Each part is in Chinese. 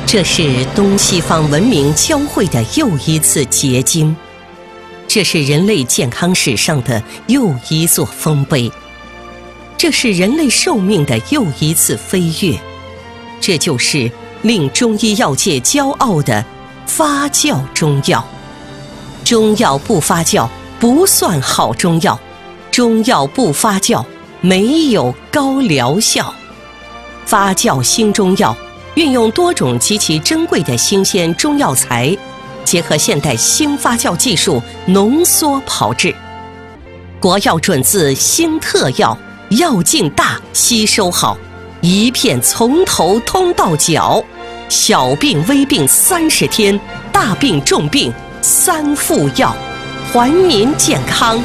这是东西方文明交汇的又一次结晶，这是人类健康史上的又一座丰碑，这是人类寿命的又一次飞跃，这就是令中医药界骄傲的发酵中药。中药不发酵不算好中药，中药不发酵没有高疗效。发酵新中药运用多种极其珍贵的新鲜中药材，结合现代新发酵技术浓缩炮制，国药准字新特药，药劲大，吸收好，一片从头通到脚，小病微病30天，大病重病3副药，还您健康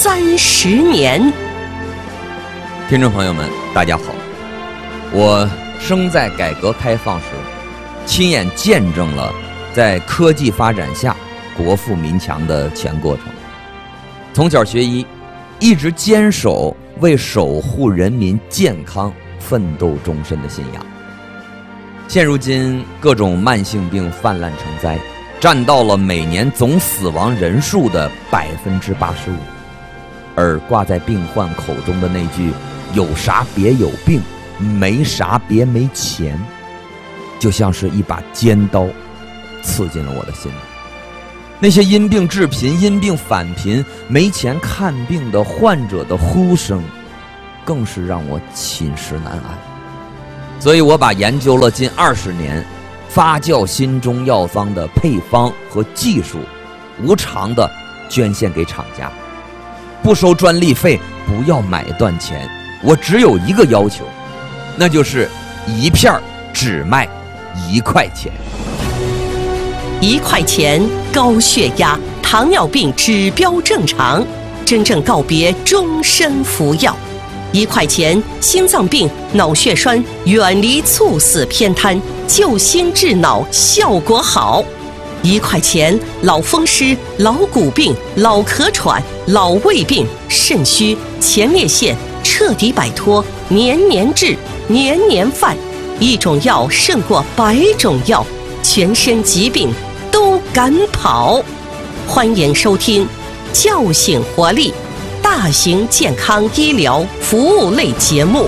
30年。 听众朋友们，大家好，我生在改革开放时，亲眼见证了在科技发展下国富民强的全过程。从小学医，一直坚守为守护人民健康奋斗终身的信仰。现如今各种慢性病泛滥成灾，占到了每年总死亡人数的85%，而挂在病患口中的那句有啥别有病，没啥别没钱，就像是一把尖刀刺进了我的心里。那些因病致贫、因病返贫、没钱看病的患者的呼声，更是让我寝食难安。所以我把研究了近20年发酵新中药方的配方和技术，无偿的捐献给厂家，不收专利费，不要买断钱。我只有一个要求，那就是一片只卖1块钱。 1块钱，高血压、糖尿病指标正常，真正告别终身服药。1块钱，心脏病、脑血栓远离猝死偏瘫，救心治脑效果好。1块钱，老风湿、老骨病、老咳喘、老胃病、肾虚、前列腺彻底摆脱，年年治，年年犯。一种药胜过100种药，全身疾病都赶跑。欢迎收听叫醒活力大型健康医疗服务类节目。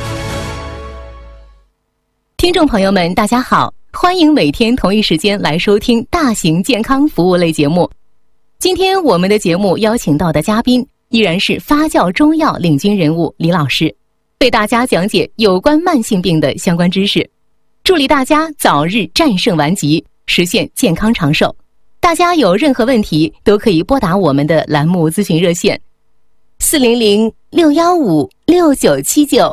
听众朋友们，大家好，欢迎每天同一时间来收听大型健康服务类节目。今天我们的节目邀请到的嘉宾依然是发酵中药领军人物李老师，为大家讲解有关慢性病的相关知识，助力大家早日战胜顽疾，实现健康长寿。大家有任何问题都可以拨打我们的栏目咨询热线400-615-6979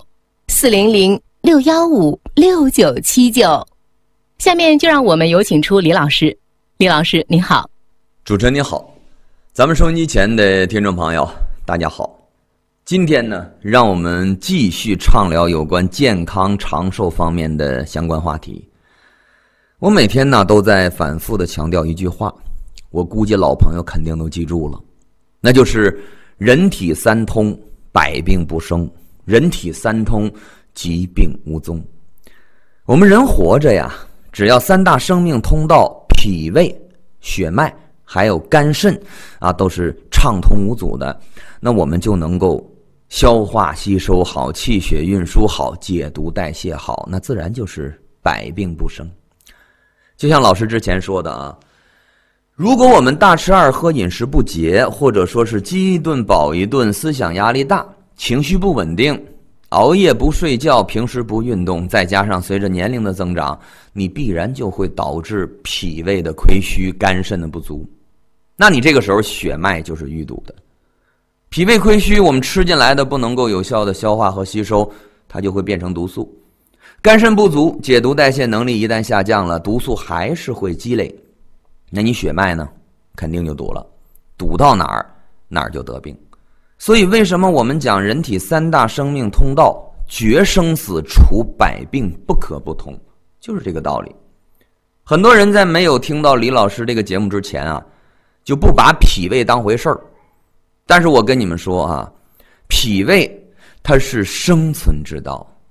400-615-6979。下面就让我们有请出李老师。李老师您好。 主持人你好，咱们收音机前的听众朋友大家好。今天呢，让我们继续畅聊有关健康长寿方面的相关话题。我每天呢都在反复的强调一句话，我估计老朋友肯定都记住了，那就是人体三通，百病不生；人体三通，疾病无踪。我们人活着呀，只要3大生命通道，脾胃、血脉还有肝肾啊，都是畅通无阻的，那我们就能够消化吸收好，气血运输好，解毒代谢好，那自然就是百病不生。就像老师之前说的啊，如果我们大吃二喝，饮食不节，或者说是饥一顿饱一顿，思想压力大，情绪不稳定，熬夜不睡觉，平时不运动，再加上随着年龄的增长，你必然就会导致脾胃的亏虚，肝肾的不足。那你这个时候血脉就是淤堵的，脾胃亏虚，我们吃进来的不能够有效的消化和吸收，它就会变成毒素。肝肾不足，解毒代谢能力一旦下降了，毒素还是会积累，那你血脉呢肯定就堵了，堵到哪儿哪儿就得病。所以为什么我们讲人体3大生命通道，决生死，除百病不可不通，就是这个道理。很多人在没有听到李老师这个节目之前啊，就不把脾胃当回事儿。但是我跟你们说啊，脾胃它是生存之道，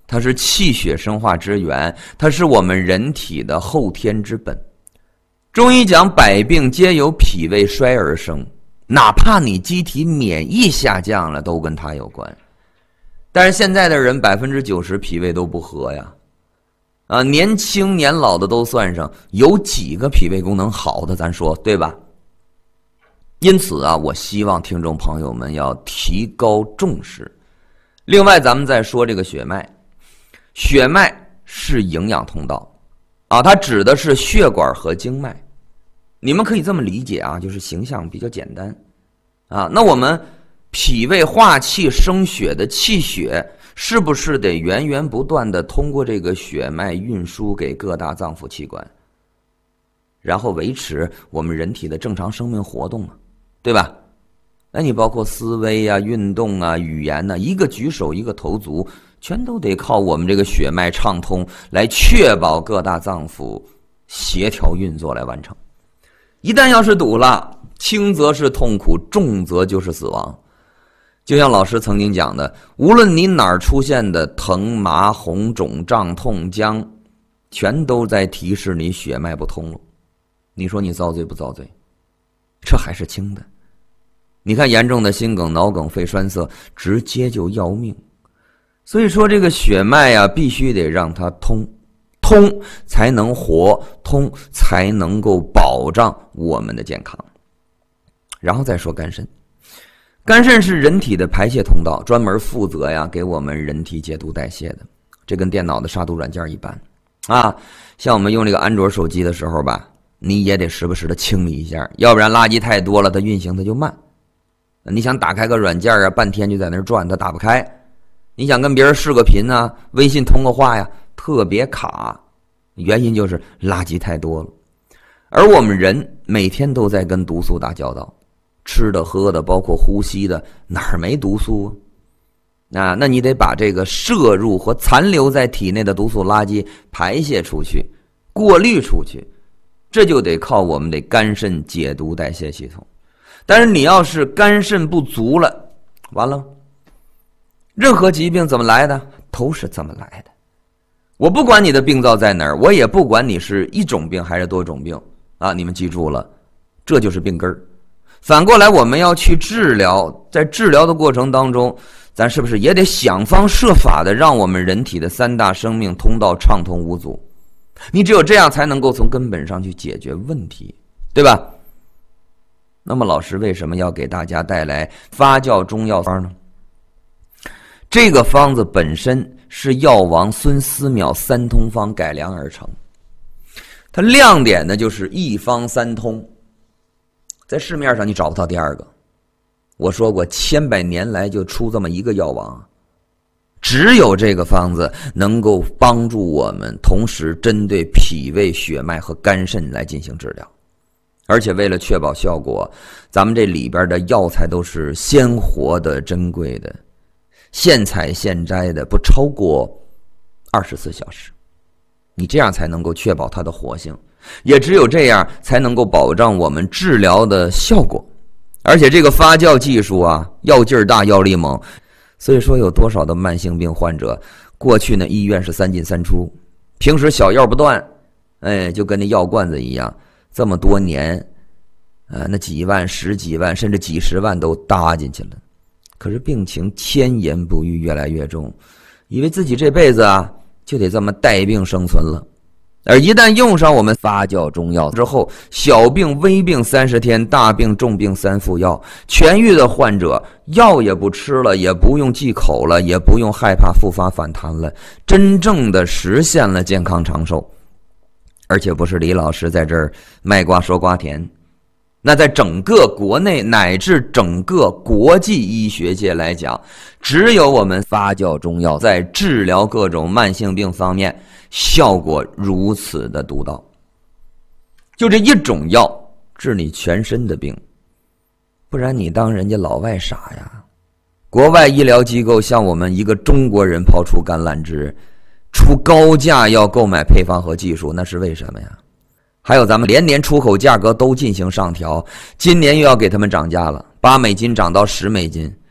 它是气血生化之源，它是我们人体的后天之本。中医讲百病皆由脾胃衰而生，哪怕你机体免疫下降了，都跟它有关。但是现在的人90%脾胃都不和呀，年轻年老的都算上，有几个脾胃功能好的，咱说对吧？因此啊，我希望听众朋友们要提高重视。另外，咱们再说这个血脉，血脉是营养通道啊，它指的是血管和经脉。你们可以这么理解啊，就是形象比较简单啊。那我们脾胃化气生血的气血，是不是得源源不断的通过这个血脉运输给各大脏腑器官，然后维持我们人体的正常生命活动啊，对吧？那你包括思维啊、运动啊、语言啊，一个举手一个投足，全都得靠我们这个血脉畅通来确保各大脏腑协调运作来完成。一旦要是堵了，轻则是痛苦，重则就是死亡。就像老师曾经讲的，无论你哪儿出现的疼、麻、红、肿、胀、痛、僵，全都在提示你血脉不通了。你说你遭罪不遭罪？这还是轻的。你看严重的心梗、脑梗、肺栓塞，直接就要命。所以说这个血脉啊，必须得让它通，通才能活，通才能够保障我们的健康。然后再说肝肾，肝肾是人体的排泄通道，专门负责呀给我们人体解毒代谢的。这跟电脑的杀毒软件一般啊，像我们用这个安卓手机的时候吧，你也得时不时的清理一下，要不然垃圾太多了，它运行它就慢。你想打开个软件啊，半天就在那儿转，它打不开。你想跟别人视个频啊，微信通个话呀，特别卡，原因就是垃圾太多了。而我们人每天都在跟毒素打交道，吃的喝的包括呼吸的，哪儿没毒素啊？那你得把这个摄入和残留在体内的毒素垃圾排泄出去，过滤出去，这就得靠我们的肝肾解毒代谢系统。但是你要是肝肾不足了，完了，任何疾病怎么来的都是这么来的。我不管你的病灶在哪儿，我也不管你是一种病还是多种病啊！你们记住了，这就是病根儿。反过来，我们要去治疗，在治疗的过程当中，咱是不是也得想方设法的让我们人体的三大生命通道畅通无阻？你只有这样才能够从根本上去解决问题，对吧？那么老师为什么要给大家带来发酵中药方呢？这个方子本身是药王孙思邈三通方改良而成，它亮点呢就是一方三通，在市面上你找不到第二个。我说过，千百年来就出这么一个药王，只有这个方子能够帮助我们同时针对脾胃、血脉和肝肾来进行治疗。而且为了确保效果，咱们这里边的药材都是鲜活的、珍贵的，现采现摘的，不超过24小时。你这样才能够确保它的活性，也只有这样才能够保障我们治疗的效果。而且这个发酵技术啊，药劲儿大，药力猛，所以说有多少的慢性病患者，过去呢医院是3进3出，平时小药不断，就跟那药罐子一样，这么多年，那几万、10几万甚至几十万都搭进去了，可是病情千言不愈，越来越重，以为自己这辈子啊就得这么带病生存了。而一旦用上我们发酵中药之后，小病微病30天，大病重病3副药，痊愈的患者药也不吃了，也不用忌口了，也不用害怕复发反弹了，真正的实现了健康长寿。而且不是李老师在这儿卖瓜说瓜甜，那在整个国内乃至整个国际医学界来讲，只有我们发酵中药在治疗各种慢性病方面效果如此的独到。就这一种药治你全身的病，不然你当人家老外傻呀？国外医疗机构向我们一个中国人抛出橄榄枝，出高价要购买配方和技术，那是为什么呀？还有咱们连年出口价格都进行上调，今年又要给他们涨价了，$8涨到$10，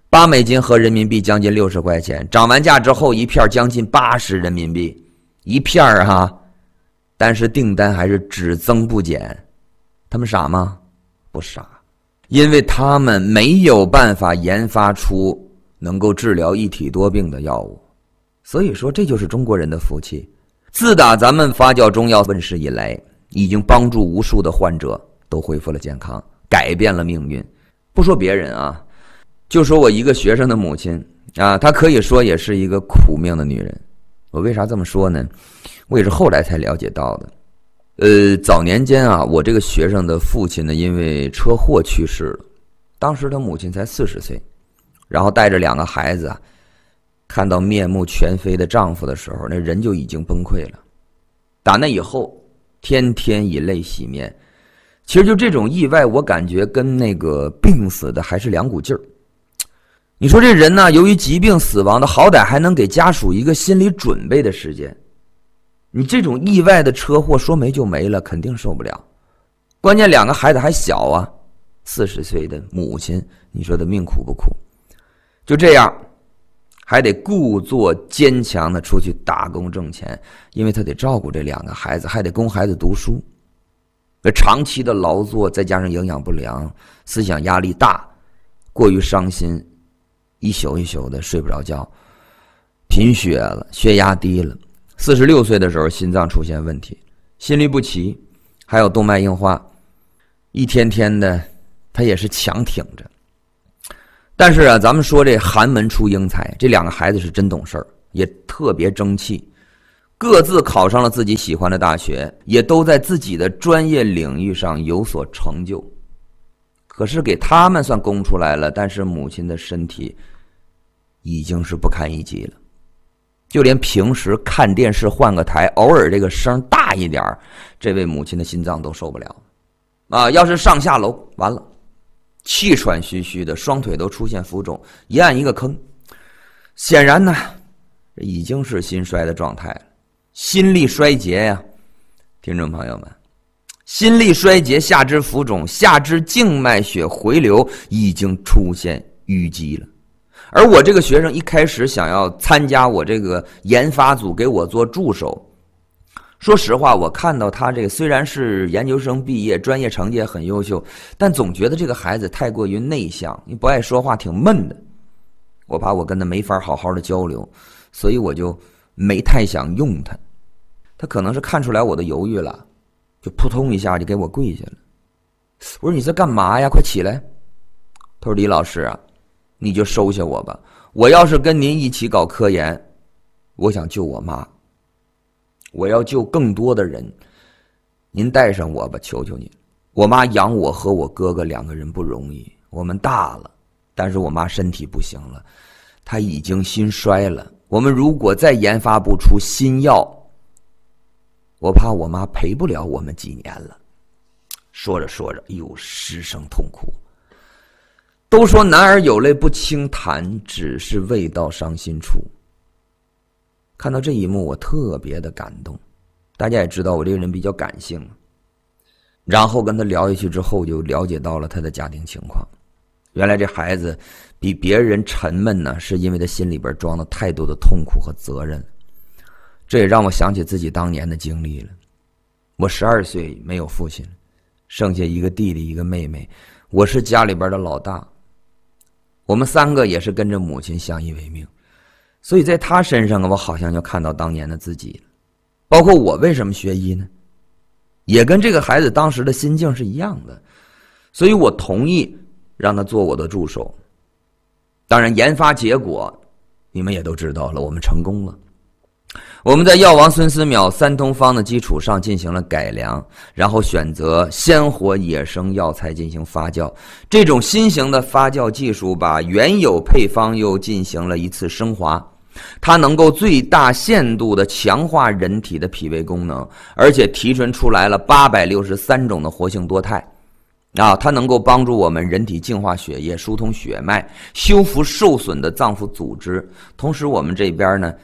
，8美金合人民币将近60块钱，涨完价之后一片将近80人民币一片啊，但是订单还是只增不减。他们傻吗？不傻，因为他们没有办法研发出能够治疗一体多病的药物。所以说这就是中国人的福气。自打咱们发酵中药问世以来，已经帮助无数的患者都恢复了健康，改变了命运。不说别人啊，就说我一个学生的母亲啊，她可以说也是一个苦命的女人。我为啥这么说呢？我也是后来才了解到的。早年间啊，我这个学生的父亲呢，因为车祸去世了。当时他母亲才40岁，然后带着2个孩子啊，看到面目全非的丈夫的时候，那人就已经崩溃了。打那以后，天天以泪洗面。其实就这种意外，我感觉跟那个病死的还是两股劲儿。你说这人呢，由于疾病死亡的，好歹还能给家属一个心理准备的时间。你这种意外的车祸说没就没了，肯定受不了。关键2个孩子还小啊，40岁的母亲，你说的命苦不苦？就这样，还得故作坚强的出去打工挣钱，因为他得照顾这2个孩子，还得供孩子读书。长期的劳作，再加上营养不良，思想压力大，过于伤心，一宿一宿的睡不着觉，贫血了，血压低了。46岁的时候，心脏出现问题，心律不齐，还有动脉硬化，一天天的，他也是强挺着。但是啊，咱们说这寒门出英才，这2个孩子是真懂事儿，也特别争气，各自考上了自己喜欢的大学，也都在自己的专业领域上有所成就。可是给他们算供出来了，但是母亲的身体已经是不堪一击了。就连平时看电视换个台，偶尔这个声大一点，这位母亲的心脏都受不了啊！要是上下楼，完了，气喘吁吁的，双腿都出现浮肿，一按一个坑。显然呢，已经是心衰的状态了，心力衰竭呀，听众朋友们，心力衰竭，下肢浮肿，下肢静脉血回流已经出现淤积了。而我这个学生一开始想要参加我这个研发组，给我做助手。说实话，我看到他这个虽然是研究生毕业，专业成绩也很优秀，但总觉得这个孩子太过于内向，你不爱说话，挺闷的。我怕我跟他没法好好的交流，所以我就没太想用他。他可能是看出来我的犹豫了，就扑通一下就给我跪下了。我说你在干嘛呀？快起来！他说李老师啊，你就收下我吧，我要是跟您一起搞科研，我想救我妈，我要救更多的人，您带上我吧，求求您。我妈养我和我哥哥2个人不容易，我们大了，但是我妈身体不行了，她已经心衰了，我们如果再研发不出新药，我怕我妈陪不了我们几年了。说着说着，又失声痛哭。都说男儿有泪不轻弹，只是未到伤心处。看到这一幕，我特别的感动。大家也知道我这个人比较感性，然后跟他聊下去之后，就了解到了他的家庭情况。原来这孩子比别人沉闷呢，是因为他心里边装了太多的痛苦和责任。这也让我想起自己当年的经历了。我12岁没有父亲，剩下一个弟弟一个妹妹，我是家里边的老大。我们3个也是跟着母亲相依为命，所以在他身上我好像就看到当年的自己了。包括我为什么学医呢，也跟这个孩子当时的心境是一样的，所以我同意让他做我的助手。当然研发结果你们也都知道了，我们成功了。我们在药王孙思邈3通方的基础上进行了改良，然后选择鲜活野生药材进行发酵。这种新型的发酵技术把原有配方又进行了一次升华，它能够最大限度的强化人体的脾胃功能，而且提纯出来了863种的活性多肽。它能够帮助我们人体净化血液，疏通血脉，修复受损的脏腑组织。同时我们这边呢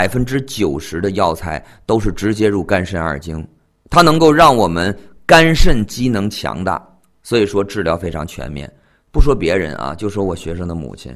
，90%的药材都是直接入肝肾二经，它能够让我们肝肾机能强大，所以说治疗非常全面。不说别人啊，就说我学生的母亲，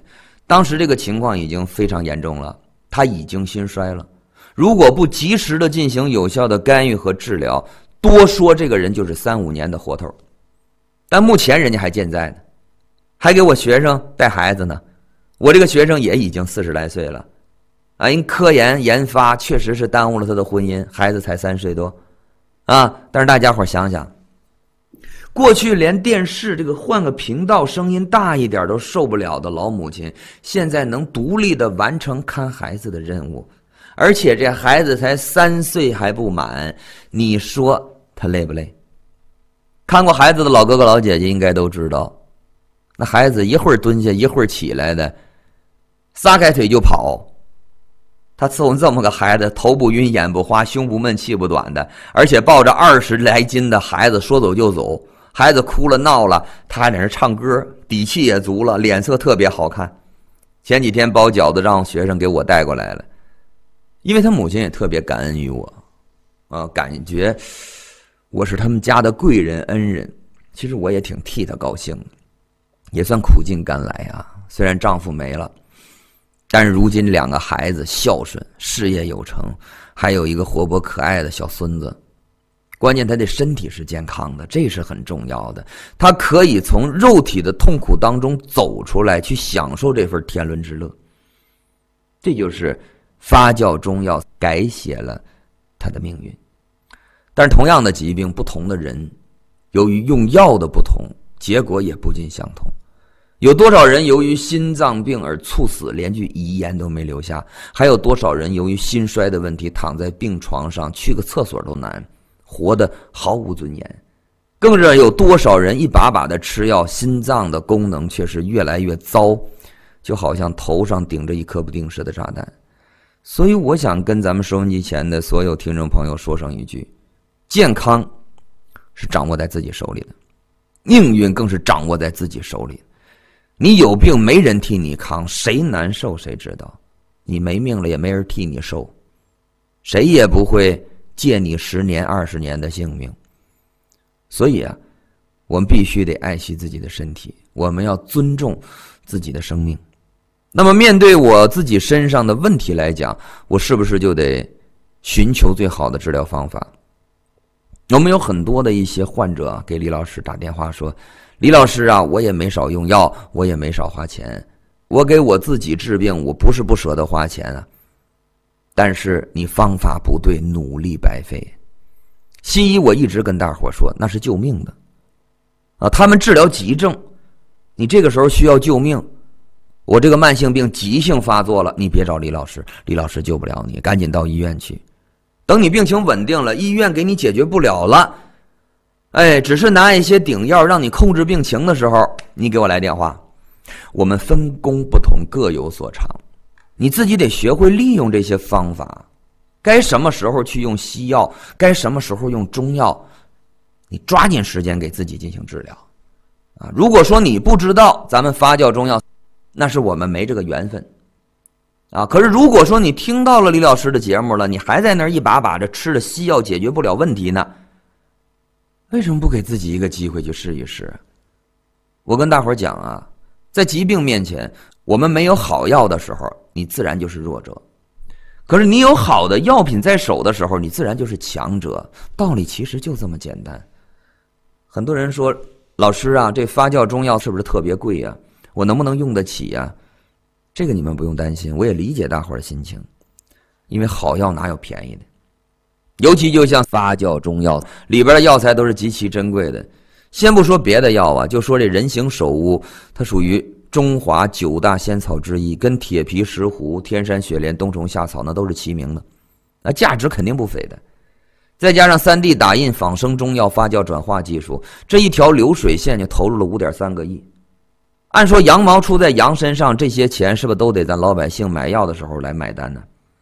当时这个情况已经非常严重了，他已经心衰了。如果不及时的进行有效的干预和治疗，多说这个人就是3-5年的活头。但目前人家还健在呢，还给我学生带孩子呢。我这个学生也已经40来岁了啊，因科研研发确实是耽误了他的婚姻，孩子才3岁多啊。但是大家伙想想，过去连电视这个换个频道声音大一点都受不了的老母亲，现在能独立的完成看孩子的任务，而且这孩子才3岁还不满，你说他累不累？看过孩子的老哥哥老姐姐应该都知道，那孩子一会儿蹲下一会儿起来的，撒开腿就跑。他伺候这么个孩子，头不晕眼不花，胸不闷气不短的，而且抱着20来斤的孩子说走就走。孩子哭了闹了，他还在那唱歌，底气也足了，脸色特别好看。前几天包饺子让学生给我带过来了，因为他母亲也特别感恩于我感觉我是他们家的贵人恩人。其实我也挺替他高兴的，也算苦尽甘来啊。虽然丈夫没了，但是如今2个孩子孝顺，事业有成，还有一个活泼可爱的小孙子。关键他的身体是健康的，这是很重要的。他可以从肉体的痛苦当中走出来，去享受这份天伦之乐。这就是发酵中药改写了他的命运。但是同样的疾病，不同的人由于用药的不同，结果也不尽相同。有多少人由于心脏病而猝死，连句遗言都没留下？还有多少人由于心衰的问题躺在病床上，去个厕所都难，活得毫无尊严？更是有多少人一把把的吃药，心脏的功能却是越来越糟，就好像头上顶着一颗不定时的炸弹。所以我想跟咱们收音机前的所有听众朋友说上一句，健康是掌握在自己手里的，命运更是掌握在自己手里。你有病没人替你扛，谁难受谁知道，你没命了也没人替你受，谁也不会借你10年20年的性命。所以啊，我们必须得爱惜自己的身体，我们要尊重自己的生命。那么面对我自己身上的问题来讲，我是不是就得寻求最好的治疗方法？我们有很多的一些患者给李老师打电话说，李老师啊，我也没少用药，我也没少花钱，我给我自己治病，我不是不舍得花钱啊，但是你方法不对，努力白费。西医我一直跟大伙说，那是救命的啊，他们治疗急症，你这个时候需要救命，我这个慢性病急性发作了，你别找李老师，李老师救不了你，赶紧到医院去。等你病情稳定了，医院给你解决不了了，只是拿一些顶药让你控制病情的时候，你给我来电话。我们分工不同，各有所长，你自己得学会利用这些方法，该什么时候去用西药，该什么时候用中药，你抓紧时间给自己进行治疗啊！如果说你不知道咱们发酵中药，那是我们没这个缘分啊。可是如果说你听到了李老师的节目了，你还在那儿一把把着吃的西药解决不了问题呢，为什么不给自己一个机会去试一试？我跟大伙讲啊，在疾病面前，我们没有好药的时候，你自然就是弱者。可是你有好的药品在手的时候，你自然就是强者。道理其实就这么简单。很多人说，老师啊，这发酵中药是不是特别贵啊？我能不能用得起啊？这个你们不用担心，我也理解大伙儿的心情，因为好药哪有便宜的？尤其就像发酵中药里边的药材都是极其珍贵的。先不说别的药啊，就说这人形首乌，它属于中华9大仙草之一，跟铁皮石斛、天山雪莲、冬虫夏草那都是齐名的，那价值肯定不菲的。再加上3D 打印仿生中药发酵转化技术，这一条流水线就投入了5.3个亿。按说羊毛出在羊身上，这些钱是不是都得咱老百姓买药的时候来买单呢？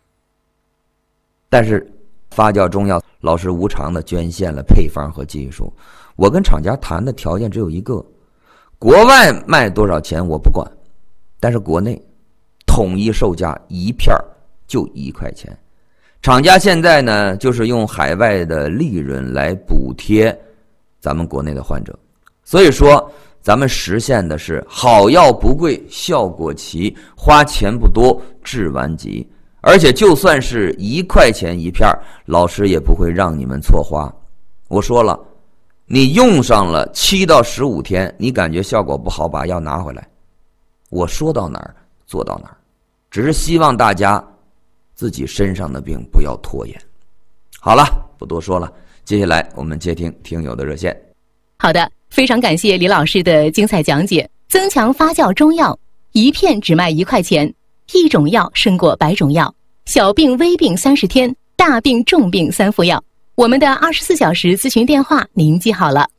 但是发酵中药老师无偿的捐献了配方和技术，我跟厂家谈的条件只有一个，国外卖多少钱我不管，但是国内统一售价一片就1块钱。厂家现在呢，就是用海外的利润来补贴咱们国内的患者。所以说咱们实现的是好药不贵，效果齐，花钱不多，治完急。而且就算是1块钱一片，老师也不会让你们错花。我说了，你用上了7到15天，你感觉效果不好，把药拿回来。我说到哪儿做到哪儿，只是希望大家自己身上的病不要拖延。好了，不多说了，接下来我们接听听友的热线。 好的，非常感谢李老师的精彩讲解。增强发酵中药，一片只卖1块钱，一种药胜过100种药。小病微病30天，大病重病3副药。我们的24小时咨询电话您记好了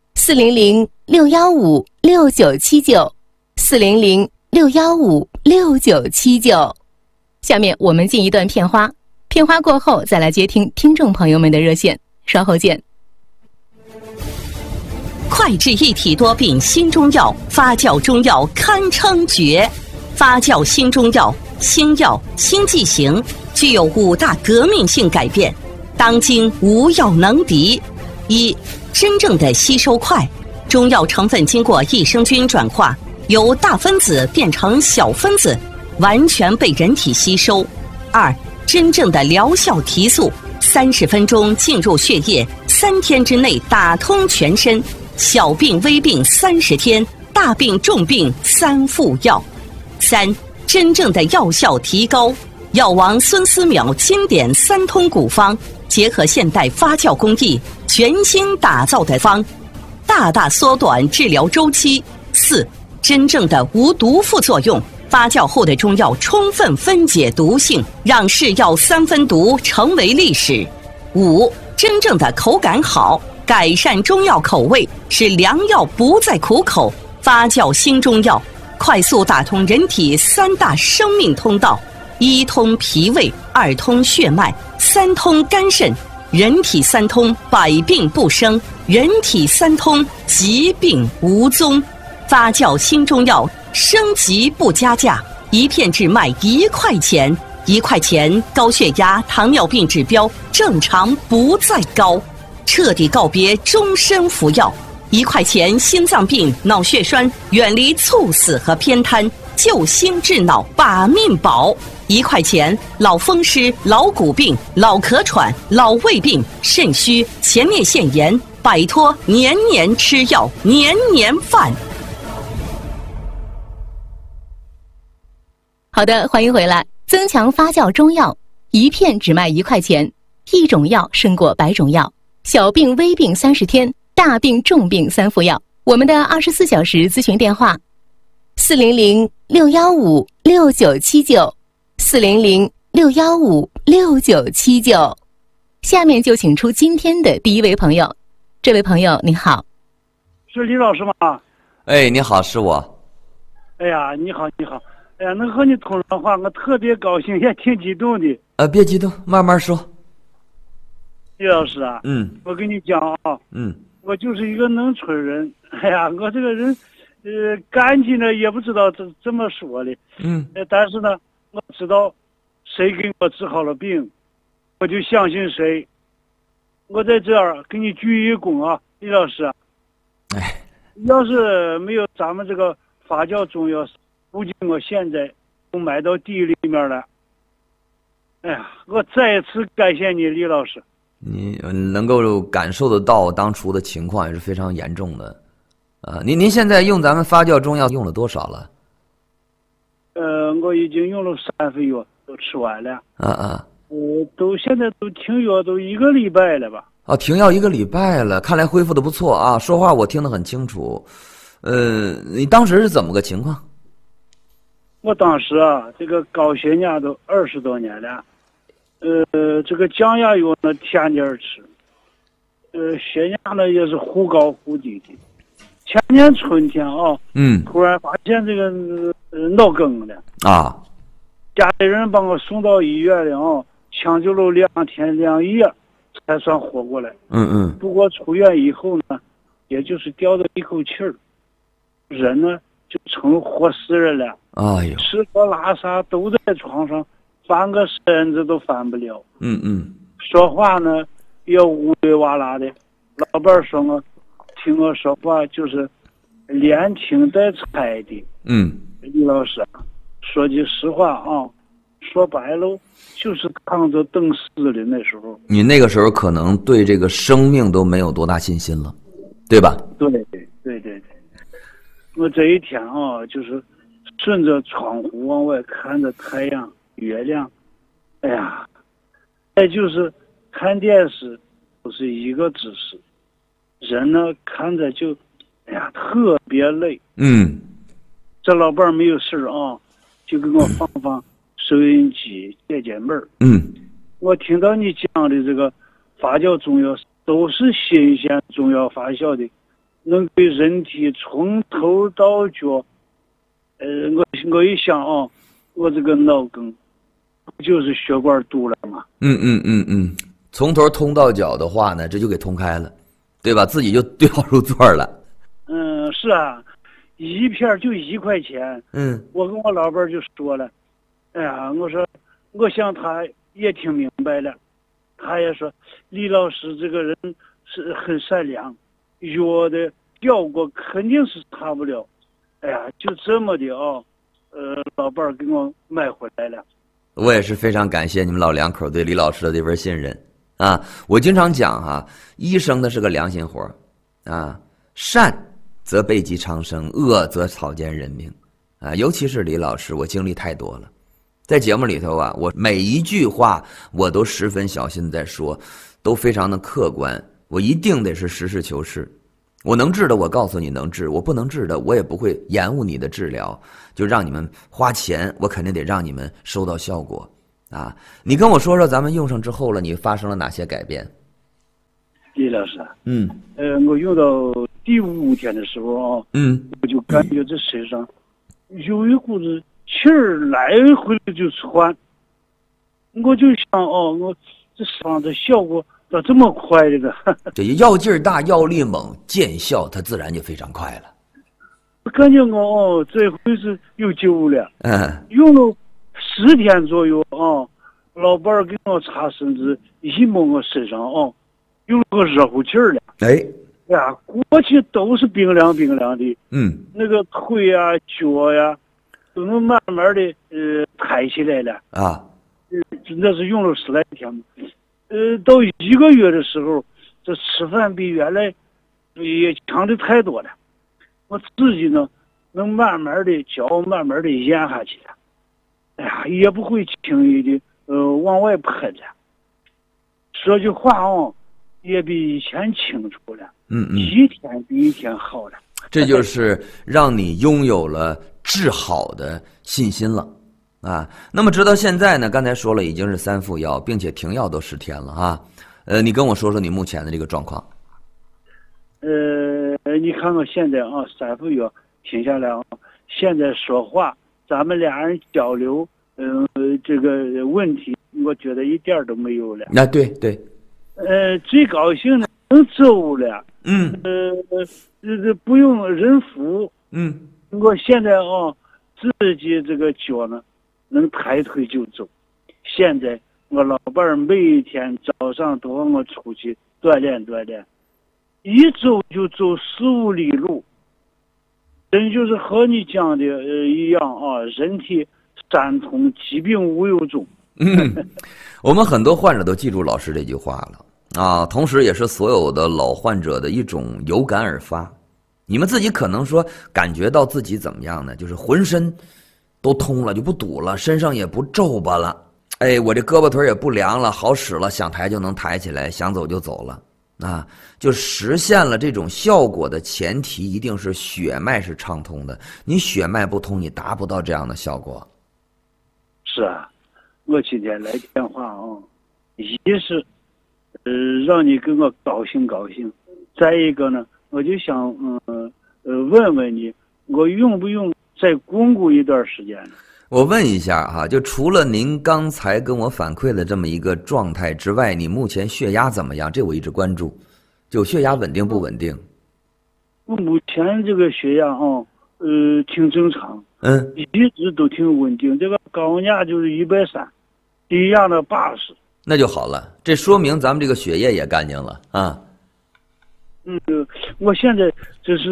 ：400-615-6979，400-615-6979。下面我们进一段片花，片花过后再来接听听众朋友们的热线，稍后见。 快治一体多病新中药，发酵中药堪称绝。发酵新中药，新药新剂型，具有5大革命性改变，当今无药能敌。1、真正的吸收快，中药成分经过益生菌转化，由大分子变成小分子，完全被人体吸收。2、真正的疗效提速，30分钟进入血液，3天之内打通全身。小病微病30天，大病重病3副药。3、真正的药效提高，药王孙思邈经典3通古方，结合现代发酵工艺，全新打造的方，大大缩短治疗周期。4、真正的无毒副作用，发酵后的中药充分分解毒性，让是药3分毒成为历史。5、真正的口感好，改善中药口味，使良药不再苦口。发酵新中药快速打通人体3大生命通道：1通脾胃，2通血脉，3通肝肾。人体3通，百病不生；人体3通，疾病无踪。发酵新中药，升级不加价，一片只卖1块钱。1块钱，高血压、糖尿病指标正常不再高，彻底告别终身服药。1块钱，心脏病、脑血栓远离猝死和偏瘫，救心治脑把命保。1块钱，老风湿、老骨病、老咳喘、老胃病、肾虚、前列腺炎，摆脱年年吃药、年年犯。 好的，欢迎回来。增强发酵中药，一片只卖1块钱，一种药胜过100种药。小病微病30天，大病重病3副药。我们的24小时咨询电话：400-615-6979，400-615-6979。下面就请出今天的第一位朋友。这位朋友你好。 是李老师吗？ 哎，你好，是我。 哎呀，你好，你好。哎呀，能和你通上话，我特别高兴，也挺激动的。 别激动，慢慢说。 李老师啊，我跟你讲啊，我就是一个农村人。哎呀，我这个人，干净呢也不知道怎么说的。但是呢，我知道谁给我治好了病，我就相信谁。我在这儿给你鞠一躬啊，李老师。 哎， 要是没有咱们这个发酵中药，估计我现在都埋到地里面了。哎呀，我再一次感谢你，李老师。 你能够感受得到当初的情况也是非常严重的。您现在用咱们发酵中药用了多少了？ 我已经用了3副药，都吃完了。现在都停药都1个礼拜了吧？ 停药1个礼拜了，看来恢复的不错啊。说话我听得很清楚。你当时是怎么个情况？ 我当时啊，这个高血压都20多年了，这个降压药呢天天吃，血压呢也是忽高忽低的。前年春天啊，突然发现这个脑梗了啊， 家里人把我送到医院了啊，抢救了2天2夜才算活过来。不过出院以后呢，也就是吊着一口气儿，人呢就成活死人了。 哎呦， 吃喝拉撒都在床上，翻个身子都翻不了。说话呢也呜对哇啦的。老伴儿说我听我说话就是连听带猜的。李老师，说句实话啊，说白了就是扛着等死的那时候。 你那个时候可能对这个生命都没有多大信心了，对吧？ 对。我这一天啊，就是顺着窗户往外看着太阳、月亮，哎呀，再就是看电视，都是一个姿势，人呢看着就，哎呀，特别累。这老伴儿没有事啊，就给我放收音机解闷儿。我听到你讲的这个发酵中药都是新鲜中药发酵的，能给人体从头到脚，我一想啊，我这个脑梗不就是血管堵了吗？ 从头通到脚的话呢，这就给通开了，对吧？自己就对号入座了。 是啊，一片就1块钱。我跟我老伴儿就说了，哎呀，我说我想他也听明白了，他也说李老师这个人是很善良，药的效果肯定是差不了。哎呀，就这么的啊，老伴儿给我买回来了。 我也是非常感谢你们老两口对李老师的这份信任啊！我经常讲哈，医生的是个良心活啊，善则备极长生，恶则草菅人命啊！尤其是李老师，我经历太多了，在节目里头啊，我每一句话我都十分小心在说，都非常的客观，我一定得是实事求是。我能治的我告诉你能治，我不能治的我也不会延误你的治疗，就让你们花钱，我肯定得让你们收到效果啊！你跟我说说咱们用上之后了，你发生了哪些改变？ 李老师，我用到第5天的时候啊，我就感觉这身上有一股子气儿来回的就窜，我就想我这伤的效果咋这么快的呢？ 这药劲儿大，药力猛，见效它自然就非常快了。 我感觉我这回是有救了。用了10天左右啊，老伴儿给我擦身子，一摸我身上有个热乎气儿了。哎呀，过去都是冰凉冰凉的。那个腿啊、脚呀，都能慢慢的抬起来了啊。那是用了10来天嘛。到1个月的时候，这吃饭比原来也强的太多了。我自己呢，能慢慢的嚼，慢慢的咽下去了。哎呀，也不会轻易的往外喷了。说句话也比以前清楚了。一天比一天好了。 这就是让你拥有了治好的信心了。那么直到现在呢，刚才说了已经是3副药，并且停药都10天了啊。你跟我说说你目前的这个状况。 你看看现在3副药停下来现在说话，咱们俩人交流，这个问题，我觉得一点都没有了。 对。 最高兴的能走了。不用人扶。我现在自己这个脚呢，能抬腿就走。现在我老伴儿每天早上都让我出去锻炼锻炼，一走就走4-5里路。真就是和你讲的一样人体三通，疾病无有终。 我们很多患者都记住老师这句话了同时也是所有的老患者的一种有感而发。你们自己可能说感觉到自己怎么样呢？就是浑身都通了，就不堵了，身上也不皱巴了，我这胳膊腿也不凉了，好使了，想抬就能抬起来，想走就走了就实现了这种效果的前提一定是血脉是畅通的，你血脉不通，你达不到这样的效果。 是啊，我今天来电话一是让你跟我高兴高兴，再一个呢，我就想问问你，我用不用再巩固一段时间呢？ 我问一下就除了您刚才跟我反馈的这么一个状态之外，你目前血压怎么样？这我一直关注，就血压稳定不稳定？ 我目前这个血压挺正常，一直都挺稳定，这个高压就是130，低压的80。 那就好了，这说明咱们这个血液也干净了啊。 我现在这是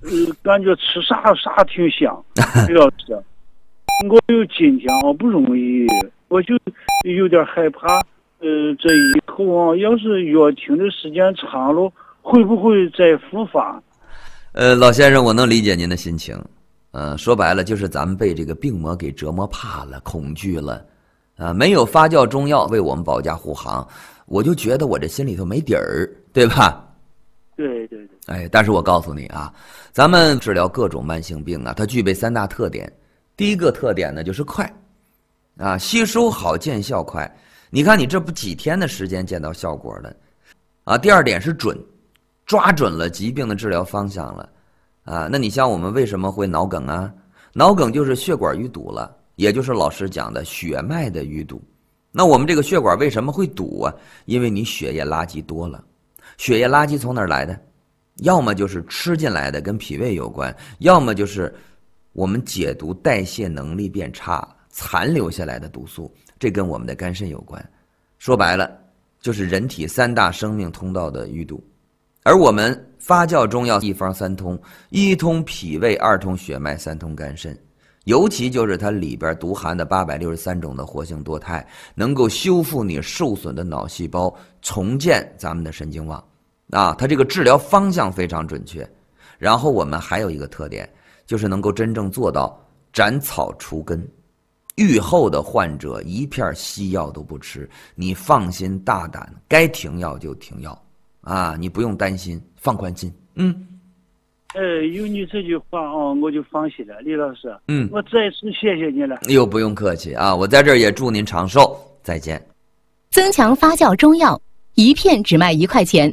感觉吃啥挺香。李老师，我有今天不容易，我就有点害怕。这以后要是药停的时间长了，会不会再复发？ 老先生，我能理解您的心情。说白了就是咱们被这个病魔给折磨怕了，恐惧了。没有发酵中药为我们保驾护航，我就觉得我这心里头没底儿，对吧？ 对。 但是我告诉你啊，咱们治疗各种慢性病啊，它具备3大特点。第一个特点呢就是快，吸收好，见效快。你看你这不几天的时间见到效果了，第二点是准，抓准了疾病的治疗方向了，那你像我们为什么会脑梗啊？脑梗就是血管淤堵了，也就是老师讲的血脉的淤堵。那我们这个血管为什么会堵啊？因为你血液垃圾多了。血液垃圾从哪儿来的？要么就是吃进来的，跟脾胃有关，要么就是我们解毒代谢能力变差，残留下来的毒素，这跟我们的肝肾有关。说白了就是人体3大生命通道的淤堵。而我们发酵中药一方3通，一通脾胃，二通血脉，三通肝肾。尤其就是它里边独含的863种的活性多肽，能够修复你受损的脑细胞，重建咱们的神经网。它这个治疗方向非常准确。然后我们还有一个特点，就是能够真正做到斩草除根。愈后的患者一片西药都不吃，你放心大胆，该停药就停药你不用担心，放宽心。 有你这句话我就放心了，李老师。我再次谢谢你了。 不用客气我在这儿也祝您长寿，再见。 增强发酵中药，一片只卖1块钱。